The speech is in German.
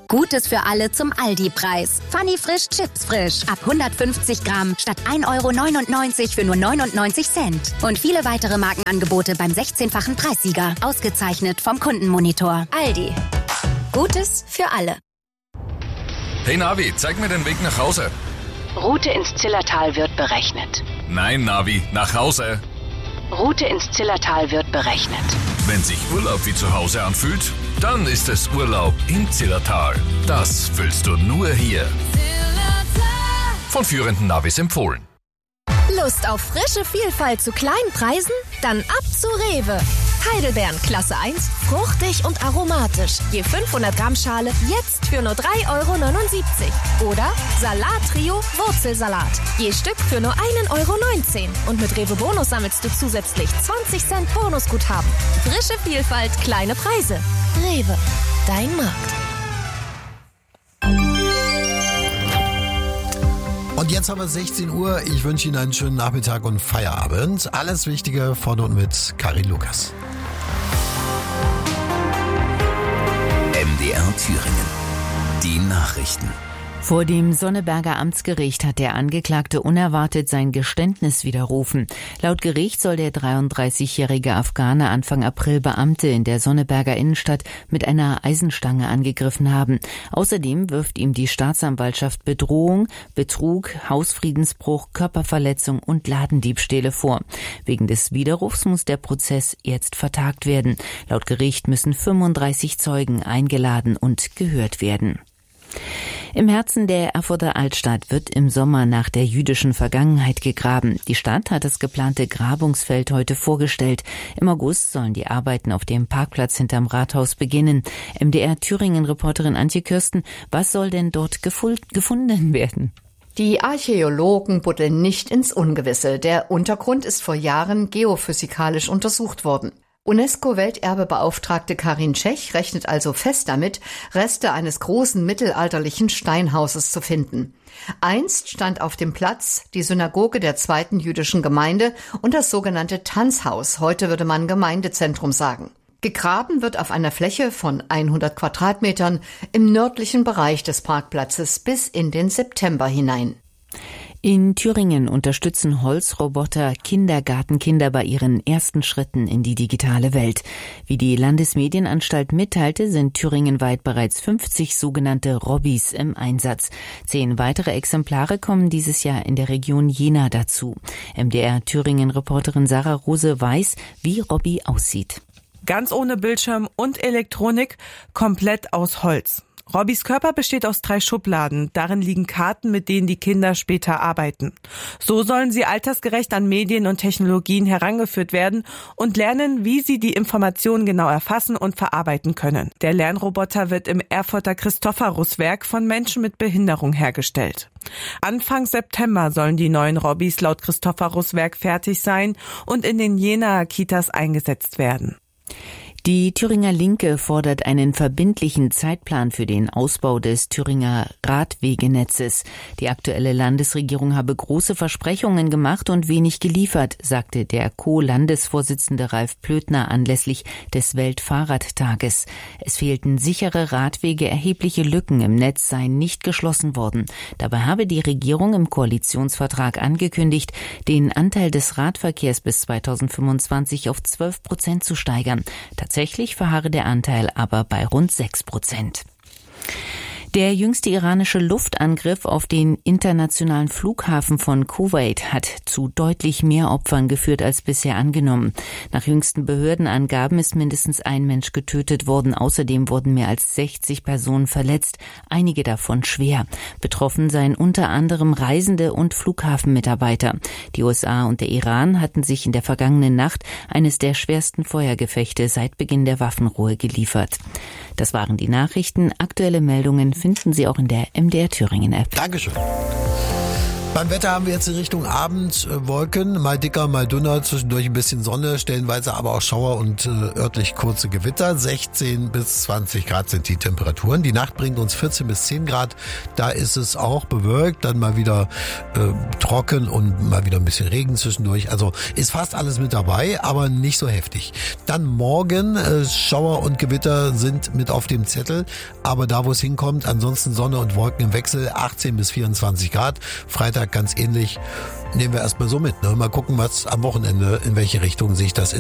Gutes für alle zum Aldi-Preis. Funny Frisch Chips frisch. Ab 150 Gramm statt 1,99 € für nur 99 Cent. Und viele weitere Markenangebote beim 16-fachen Preissieger. Ausgezeichnet vom Kundenmonitor. Aldi. Gutes für alle. Hey Navi, zeig mir den Weg nach Hause. Route ins Zillertal wird berechnet. Nein, Navi, nach Hause. Route ins Zillertal wird berechnet. Wenn sich Urlaub wie zu Hause anfühlt, dann ist es Urlaub im Zillertal. Das fühlst du nur hier. Von führenden Navis empfohlen. Lust auf frische Vielfalt zu kleinen Preisen? Dann ab zu Rewe. Heidelbeeren Klasse 1, fruchtig und aromatisch. Je 500 Gramm Schale jetzt für nur 3,79 €. Oder Salat-Trio Wurzelsalat. Je Stück für nur 1,19 €. Und mit Rewe Bonus sammelst du zusätzlich 20 Cent Bonusguthaben. Frische Vielfalt, kleine Preise. Rewe, dein Markt. Und jetzt haben wir 16 Uhr. Ich wünsche Ihnen einen schönen Nachmittag und Feierabend. Alles Wichtige von und mit Karin Lukas. MDR Thüringen. Die Nachrichten. Vor dem Sonneberger Amtsgericht hat der Angeklagte unerwartet sein Geständnis widerrufen. Laut Gericht soll der 33-jährige Afghane Anfang April Beamte in der Sonneberger Innenstadt mit einer Eisenstange angegriffen haben. Außerdem wirft ihm die Staatsanwaltschaft Bedrohung, Betrug, Hausfriedensbruch, Körperverletzung und Ladendiebstähle vor. Wegen des Widerrufs muss der Prozess jetzt vertagt werden. Laut Gericht müssen 35 Zeugen eingeladen und gehört werden. Im Herzen der Erfurter Altstadt wird im Sommer nach der jüdischen Vergangenheit gegraben. Die Stadt hat das geplante Grabungsfeld heute vorgestellt. Im August sollen die Arbeiten auf dem Parkplatz hinterm Rathaus beginnen. MDR Thüringen-Reporterin Antje Kirsten, was soll denn dort gefunden werden? Die Archäologen buddeln nicht ins Ungewisse. Der Untergrund ist vor Jahren geophysikalisch untersucht worden. UNESCO-Welterbebeauftragte Karin Tschech rechnet also fest damit, Reste eines großen mittelalterlichen Steinhauses zu finden. Einst stand auf dem Platz die Synagoge der zweiten jüdischen Gemeinde und das sogenannte Tanzhaus, heute würde man Gemeindezentrum sagen. Gegraben wird auf einer Fläche von 100 Quadratmetern im nördlichen Bereich des Parkplatzes bis in den September hinein. In Thüringen unterstützen Holzroboter Kindergartenkinder bei ihren ersten Schritten in die digitale Welt. Wie die Landesmedienanstalt mitteilte, sind thüringenweit bereits 50 sogenannte Robbys im Einsatz. 10 weitere Exemplare kommen dieses Jahr in der Region Jena dazu. MDR Thüringen-Reporterin Sarah Rose weiß, wie Robby aussieht. Ganz ohne Bildschirm und Elektronik, komplett aus Holz. Robbys Körper besteht aus 3 Schubladen. Darin liegen Karten, mit denen die Kinder später arbeiten. So sollen sie altersgerecht an Medien und Technologien herangeführt werden und lernen, wie sie die Informationen genau erfassen und verarbeiten können. Der Lernroboter wird im Erfurter Christophorus-Werk von Menschen mit Behinderung hergestellt. Anfang September sollen die neuen Robbys laut Christophorus-Werk fertig sein und in den Jenaer Kitas eingesetzt werden. Die Thüringer Linke fordert einen verbindlichen Zeitplan für den Ausbau des Thüringer Radwegenetzes. Die aktuelle Landesregierung habe große Versprechungen gemacht und wenig geliefert, sagte der Co-Landesvorsitzende Ralf Plötner anlässlich des Weltfahrradtages. Es fehlten sichere Radwege, erhebliche Lücken im Netz seien nicht geschlossen worden. Dabei habe die Regierung im Koalitionsvertrag angekündigt, den Anteil des Radverkehrs bis 2025 auf 12% zu steigern. Tatsächlich verharre der Anteil aber bei rund 6%. Der jüngste iranische Luftangriff auf den internationalen Flughafen von Kuwait hat zu deutlich mehr Opfern geführt als bisher angenommen. Nach jüngsten Behördenangaben ist mindestens ein Mensch getötet worden. Außerdem wurden mehr als 60 Personen verletzt, einige davon schwer. Betroffen seien unter anderem Reisende und Flughafenmitarbeiter. Die USA und der Iran hatten sich in der vergangenen Nacht eines der schwersten Feuergefechte seit Beginn der Waffenruhe geliefert. Das waren die Nachrichten. Aktuelle Meldungen finden Sie auch in der MDR Thüringen App. Dankeschön. Beim Wetter haben wir jetzt in Richtung Abend Wolken, mal dicker, mal dünner, zwischendurch ein bisschen Sonne, stellenweise aber auch Schauer und örtlich kurze Gewitter. 16 bis 20 Grad sind die Temperaturen. Die Nacht bringt uns 14 bis 10 Grad. Da ist es auch bewölkt, dann mal wieder trocken und mal wieder ein bisschen Regen zwischendurch. Also ist fast alles mit dabei, aber nicht so heftig. Dann morgen Schauer und Gewitter sind mit auf dem Zettel, aber da, wo es hinkommt, ansonsten Sonne und Wolken im Wechsel, 18 bis 24 Grad. Freitag ganz ähnlich. Nehmen wir erstmal so mit. Ne? Mal gucken, was am Wochenende, in welche Richtung sich das